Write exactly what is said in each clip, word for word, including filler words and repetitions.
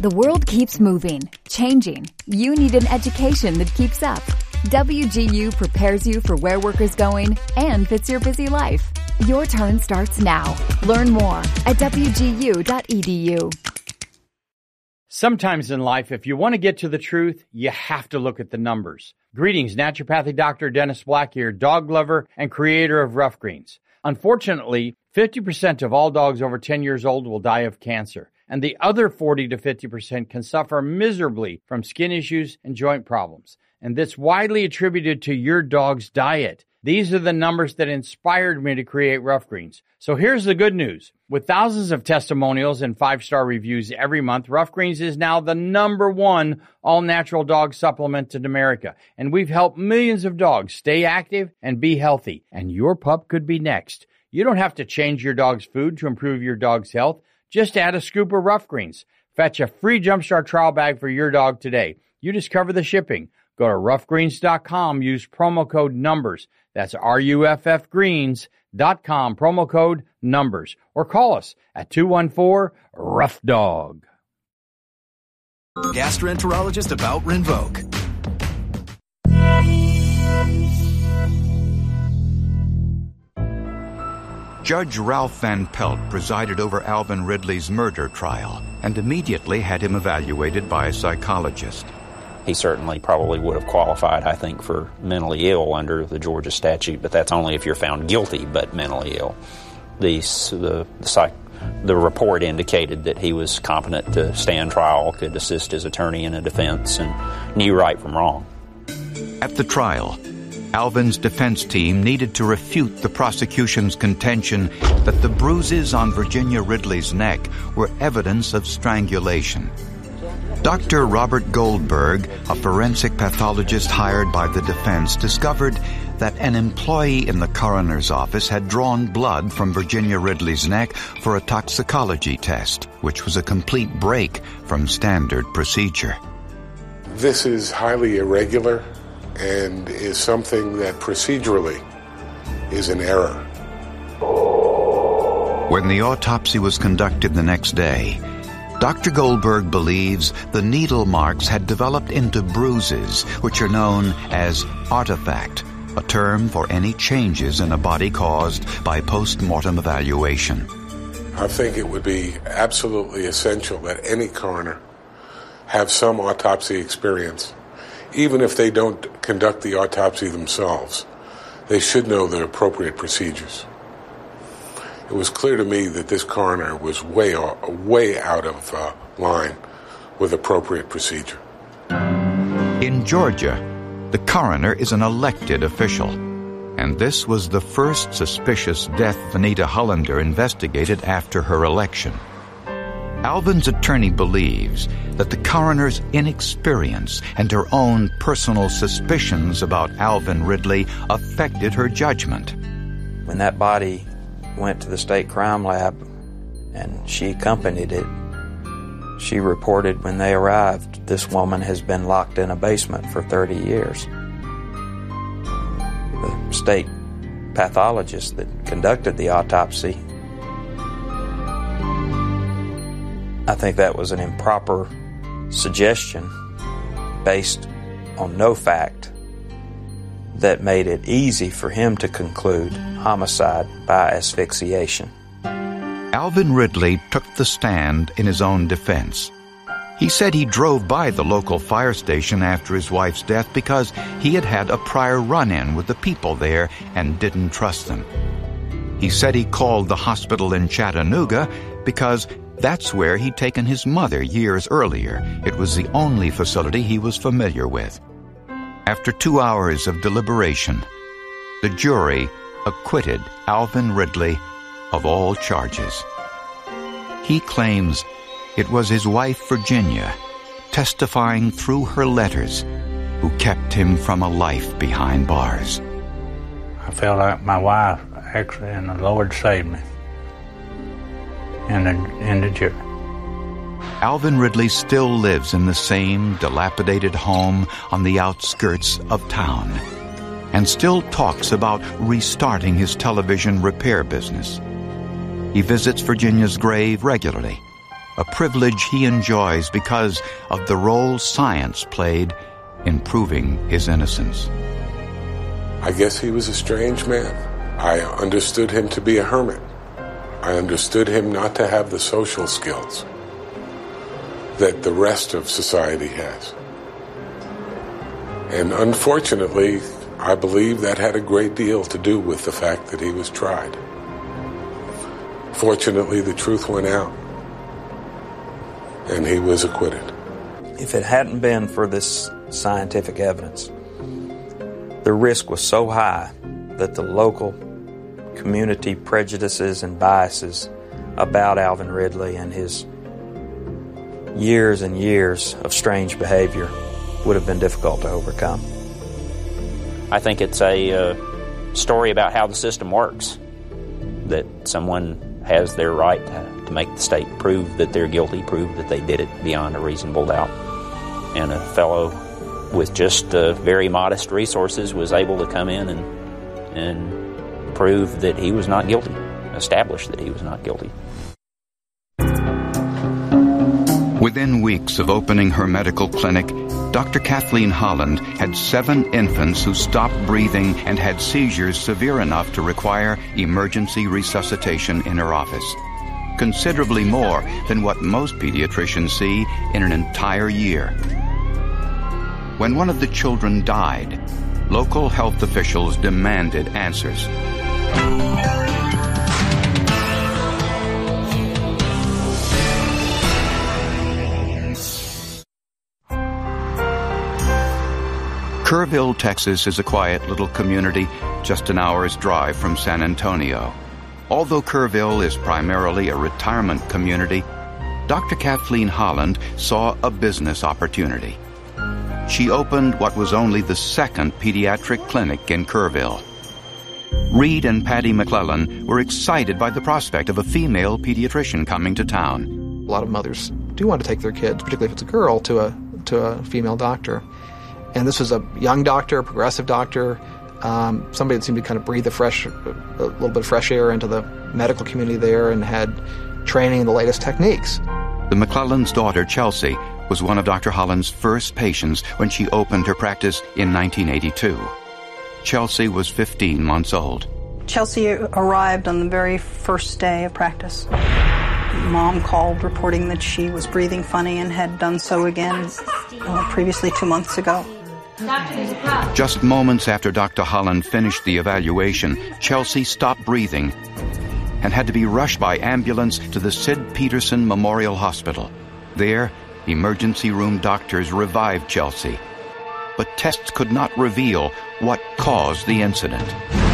The world keeps moving, changing. You need an education that keeps up. W G U prepares you for where work is going and fits your busy life. Your turn starts now. Learn more at w g u dot e d u. Sometimes in life, if you want to get to the truth, you have to look at the numbers. Greetings, naturopathic doctor Dennis Black here, dog lover and creator of Rough Greens. Unfortunately, fifty percent of all dogs over ten years old will die of cancer, and the other forty to fifty percent can suffer miserably from skin issues and joint problems. And that's widely attributed to your dog's diet. These are the numbers that inspired me to create Rough Greens. So here's the good news. With thousands of testimonials and five-star reviews every month, Rough Greens is now the number one all-natural dog supplement in America. And we've helped millions of dogs stay active and be healthy. And your pup could be next. You don't have to change your dog's food to improve your dog's health. Just add a scoop of Rough Greens. Fetch a free Jumpstart trial bag for your dog today. You just cover the shipping. Go to rough greens dot com. Use promo code NUMBERS. That's R U F F greens dot com, promo code NUMBERS. Or call us at two one four, rough dog. Gastroenterologist about Rinvoq. Judge Ralph Van Pelt presided over Alvin Ridley's murder trial and immediately had him evaluated by a psychologist. He certainly probably would have qualified, I think, for mentally ill under the Georgia statute, but that's only if you're found guilty but mentally ill. The, the, the, psych, the report indicated that he was competent to stand trial, could assist his attorney in a defense, and knew right from wrong. At the trial, Alvin's defense team needed to refute the prosecution's contention that the bruises on Virginia Ridley's neck were evidence of strangulation. Doctor Robert Goldberg, a forensic pathologist hired by the defense, discovered that an employee in the coroner's office had drawn blood from Virginia Ridley's neck for a toxicology test, which was a complete break from standard procedure. This is highly irregular and is something that procedurally is an error. When the autopsy was conducted the next day, Doctor Goldberg believes the needle marks had developed into bruises, which are known as artifact, a term for any changes in a body caused by post-mortem evaluation. I think it would be absolutely essential that any coroner have some autopsy experience. Even if they don't conduct the autopsy themselves, they should know the appropriate procedures. It was clear to me that this coroner was way, way out of uh, line with appropriate procedure. In Georgia, the coroner is an elected official, and this was the first suspicious death Vanita Hollander investigated after her election. Alvin's attorney believes that the coroner's inexperience and her own personal suspicions about Alvin Ridley affected her judgment. When that body went to the state crime lab and she accompanied it, she reported when they arrived, this woman has been locked in a basement for thirty years. The state pathologist that conducted the autopsy, I think that was an improper suggestion based on no fact that made it easy for him to conclude homicide by asphyxiation. Alvin Ridley took the stand in his own defense. He said he drove by the local fire station after his wife's death because he had had a prior run-in with the people there and didn't trust them. He said he called the hospital in Chattanooga because that's where he'd taken his mother years earlier. It was the only facility he was familiar with. After two hours of deliberation, the jury acquitted Alvin Ridley of all charges. He claims it was his wife, Virginia, testifying through her letters, who kept him from a life behind bars. I felt like my wife, actually, and the Lord saved me in the, in the jury. Alvin Ridley still lives in the same dilapidated home on the outskirts of town and still talks about restarting his television repair business. He visits Virginia's grave regularly a privilege he enjoys because of the role science played in proving his innocence. I guess he was a strange man. I understood him to be a hermit. I understood him not to have the social skills that the rest of society has. And unfortunately, I believe that had a great deal to do with the fact that he was tried. Fortunately, the truth went out, and he was acquitted. If it hadn't been for this scientific evidence, the risk was so high that the local community prejudices and biases about Alvin Ridley and his years and years of strange behavior would have been difficult to overcome. I think it's a uh, story about how the system works, that someone has their right to, to make the state prove that they're guilty, prove that they did it beyond a reasonable doubt. And a fellow with just uh, very modest resources was able to come in and, and prove that he was not guilty, establish that he was not guilty. Within weeks of opening her medical clinic, Doctor Kathleen Holland had seven infants who stopped breathing and had seizures severe enough to require emergency resuscitation in her office, considerably more than what most pediatricians see in an entire year. When one of the children died, local health officials demanded answers. Kerrville, Texas is a quiet little community just an hour's drive from San Antonio. Although Kerrville is primarily a retirement community, Doctor Kathleen Holland saw a business opportunity. She opened what was only the second pediatric clinic in Kerrville. Reed and Patty McClellan were excited by the prospect of a female pediatrician coming to town. A lot of mothers do want to take their kids, particularly if it's a girl, to a to a female doctor. And this was a young doctor, a progressive doctor, um, somebody that seemed to kind of breathe the fresh, a little bit of fresh air into the medical community there and had training in the latest techniques. The McClellan's daughter, Chelsea, was one of Doctor Holland's first patients when she opened her practice in nineteen eighty-two. Chelsea was fifteen months old. Chelsea arrived on the very first day of practice. Mom called reporting that she was breathing funny and had done so again uh, previously two months ago. Just moments after Doctor Holland finished the evaluation, Chelsea stopped breathing and had to be rushed by ambulance to the Sid Peterson Memorial Hospital. There, emergency room doctors revived Chelsea, but tests could not reveal what caused the incident.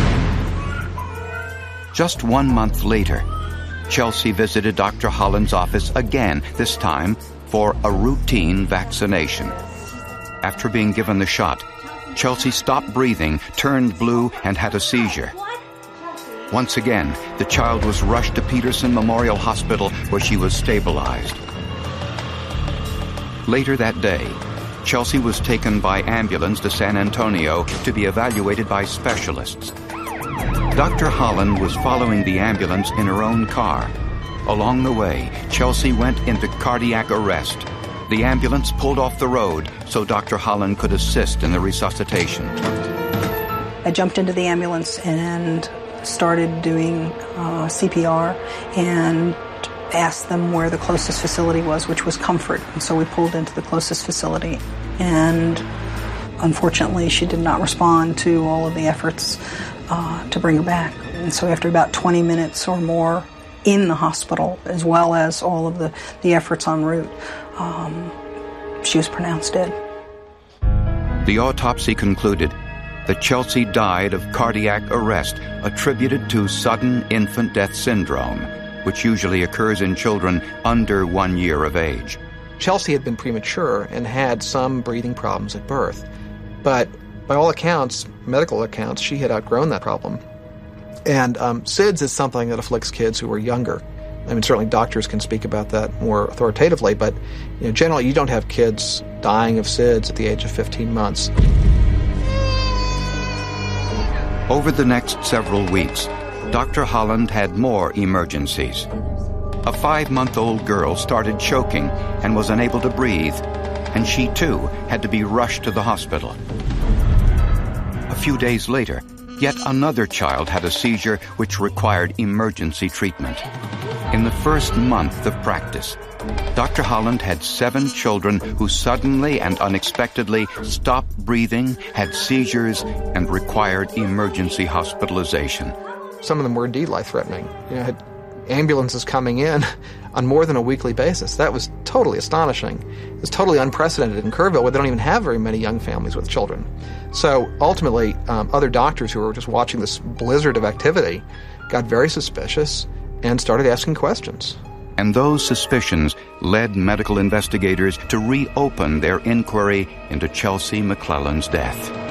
Just one month later, Chelsea visited Doctor Holland's office again, this time for a routine vaccination. After being given the shot, Chelsea stopped breathing, turned blue, and had a seizure. Once again, the child was rushed to Peterson Memorial Hospital, where she was stabilized. Later that day, Chelsea was taken by ambulance to San Antonio to be evaluated by specialists. Doctor Holland was following the ambulance in her own car. Along the way, Chelsea went into cardiac arrest. The ambulance pulled off the road so Doctor Holland could assist in the resuscitation. I jumped into the ambulance and started doing uh, C P R and asked them where the closest facility was, which was Comfort. And so we pulled into the closest facility. And unfortunately, she did not respond to all of the efforts uh, to bring her back. And so after about twenty minutes or more in the hospital, as well as all of the, the efforts en route, um, she was pronounced dead. The autopsy concluded that Chelsea died of cardiac arrest attributed to sudden infant death syndrome, which usually occurs in children under one year of age. Chelsea had been premature and had some breathing problems at birth. But by all accounts, medical accounts, she had outgrown that problem. And um, S I D S is something that afflicts kids who are younger. I mean, certainly doctors can speak about that more authoritatively, but you know, generally you don't have kids dying of S I D S at the age of fifteen months. Over the next several weeks, Doctor Holland had more emergencies. A five-month-old girl started choking and was unable to breathe, and she too had to be rushed to the hospital. A few days later, yet another child had a seizure which required emergency treatment. In the first month of practice, Doctor Holland had seven children who suddenly and unexpectedly stopped breathing, had seizures, and required emergency hospitalization. Some of them were indeed life-threatening. You know, had ambulances coming in on more than a weekly basis. That was totally astonishing. It was totally unprecedented in Kerrville, where they don't even have very many young families with children. So ultimately, um, other doctors who were just watching this blizzard of activity got very suspicious and started asking questions. And those suspicions led medical investigators to reopen their inquiry into Chelsea McClellan's death.